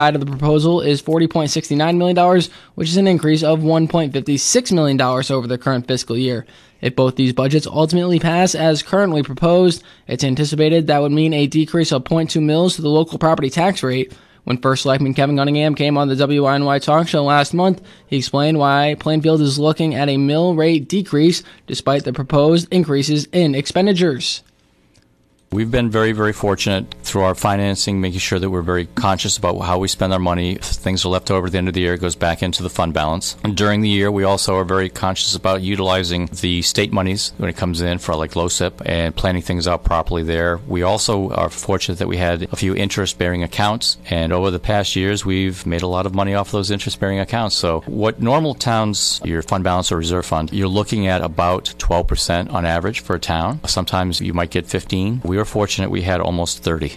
side of the proposal is $40.69 million, which is an increase of $1.56 million over the current fiscal year. If both these budgets ultimately pass as currently proposed, it's anticipated that would mean a decrease of 0.2 mils to the local property tax rate. When First Selectman Kevin Cunningham came on the WINY talk show last month, he explained why Plainfield is looking at a mill rate decrease despite the proposed increases in expenditures. We've been very, very fortunate through our financing, making sure that we're very conscious about how we spend our money. If things are left over at the end of the year, it goes back into the fund balance. And during the year, we also are very conscious about utilizing the state monies when it comes in for like LoCIP and planning things out properly there. We also are fortunate that we had a few interest-bearing accounts, and over the past years, we've made a lot of money off those interest-bearing accounts. So what normal towns, your fund balance or reserve fund, you're looking at about 12% on average for a town. Sometimes you might get 15. We were fortunate we had almost 30.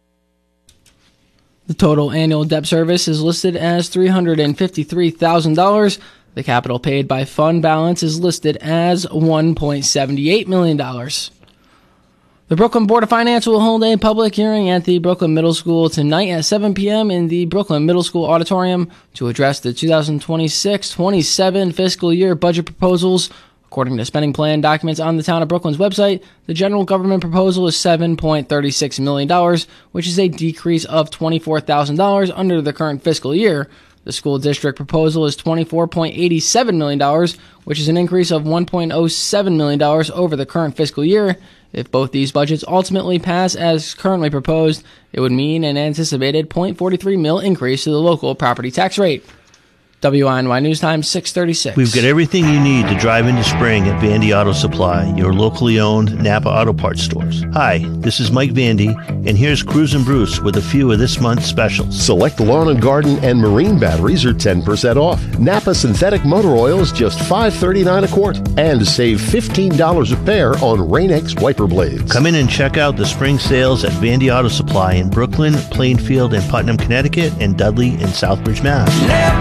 The total annual debt service is listed as $353,000. The capital paid by fund balance is listed as $1.78 million. The Brooklyn Board of Finance will hold a public hearing at the Brooklyn Middle School tonight at 7 p.m. in the Brooklyn Middle School Auditorium to address the 2026-27 fiscal year budget proposals. According to spending plan documents on the Town of Brooklyn's website, the general government proposal is $7.36 million, which is a decrease of $24,000 under the current fiscal year. The school district proposal is $24.87 million, which is an increase of $1.07 million over the current fiscal year. If both these budgets ultimately pass as currently proposed, it would mean an anticipated $0.43 mil increase to the local property tax rate. WINY News Time, 6:36. We've got everything you need to drive into spring at Vandy Auto Supply, your locally owned Napa Auto Parts stores. Hi, this is Mike Vandy, and here's Cruisin' Bruce with a few of this month's specials. Select lawn and garden and marine batteries are 10% off. Napa synthetic motor oil is just $5.39 a quart. And save $15 a pair on Rain-X wiper blades. Come in and check out the spring sales at Vandy Auto Supply in Brooklyn, Plainfield, and Putnam, Connecticut, and Dudley in Southbridge, Mass.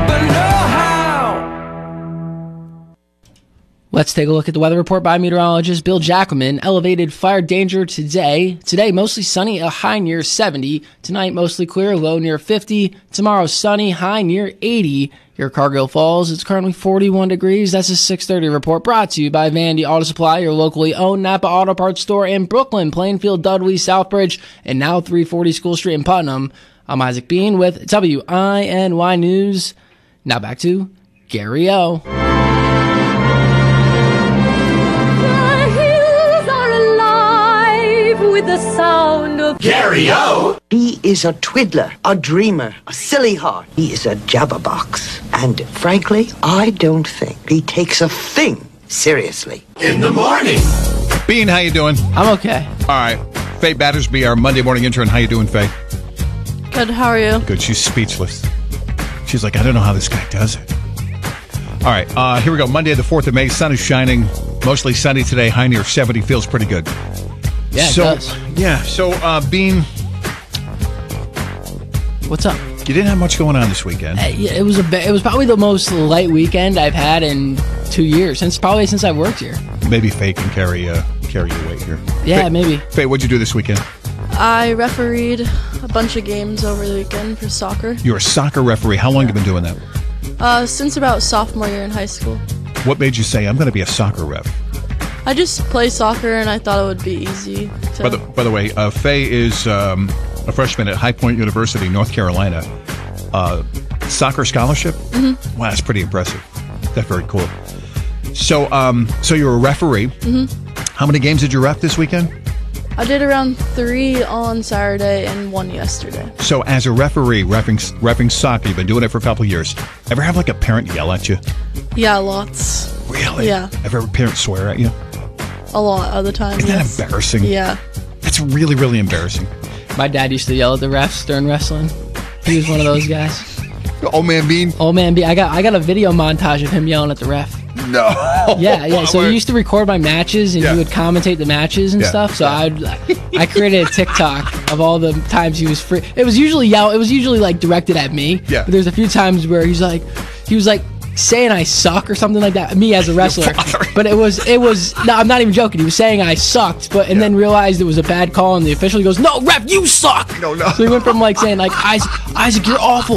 Let's take a look at the weather report by meteorologist Bill Jackelman. Elevated fire danger today. Today, mostly sunny, a high near 70. Tonight, mostly clear, low near 50. Tomorrow, sunny, high near 80. Here at Cargill Falls, it's currently 41 degrees. That's a 6:30 report brought to you by Vandy Auto Supply, your locally owned Napa Auto Parts store in Brooklyn, Plainfield, Dudley, Southbridge, and now 340 School Street in Putnam. I'm Isaac Bean with WINY News. Now back to Gary O. The sound of Gary-O. He is a twiddler, a dreamer, a silly heart. He is a jabberbox. And frankly, I don't think he takes a thing seriously. In the morning. Bean, how you doing? I'm okay. All right. Faye Battersby, our Monday morning intern. How you doing, Faye? Good, how are you? Good. She's speechless. She's like, I don't know how this guy does it. All right. Here we go. Monday, the 4th of May. Sun is shining. Mostly sunny today. High near 70. Feels pretty good. Yeah, it does. Yeah, so, Bean. What's up? You didn't have much going on this weekend. Yeah, it was probably the most light weekend I've had in 2 years, since I've worked here. Maybe Faye can carry your weight here. Yeah, Faye, maybe. Faye, what'd you do this weekend? I refereed a bunch of games over the weekend for soccer. You're a soccer referee. How long have you been doing that? Since about sophomore year in high school. What made you say, I'm going to be a soccer ref? I just play soccer, and I thought it would be easy. By the way, Faye is a freshman at High Point University, North Carolina. Soccer scholarship? Mm-hmm. Wow, that's pretty impressive. That's very cool. So you're a referee. Mm-hmm. How many games did you ref this weekend? I did around 3 on Saturday and 1 yesterday. So as a referee, reffing soccer, you've been doing it for a couple of years. Ever have like a parent yell at you? Yeah, lots. Really? Yeah. Ever have a parent swear at you? A lot of the time. Isn't that embarrassing? Yeah. That's really, really embarrassing. My dad used to yell at the refs during wrestling. He was one of those guys. Old man Bean? Old man Bean. I got a video montage of him yelling at the ref. No. Yeah. So he used to record my matches, and he would commentate the matches and stuff. So I created a TikTok of all the times he was free. It was usually like directed at me. Yeah. But there's a few times where he was like, saying I suck or something like that. Me as a wrestler, but it was. No, I'm not even joking. He was saying I sucked, and then realized it was a bad call, and the official goes, "No, ref, you suck." No. So he went from like saying like Isaac, you're awful.